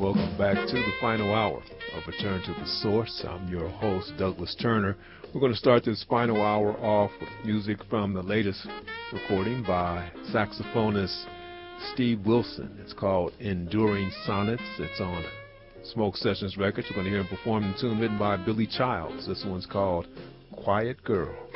Welcome back to the final hour of Return to the Source. I'm your host, Douglas Turner. We're going to start this final hour off with music from the latest recording by saxophonist Steve Wilson. It's called Enduring Sonnets. It's on Smoke Sessions Records. We're going to hear him perform the tune written by Billy Childs. This one's called Quiet Girl.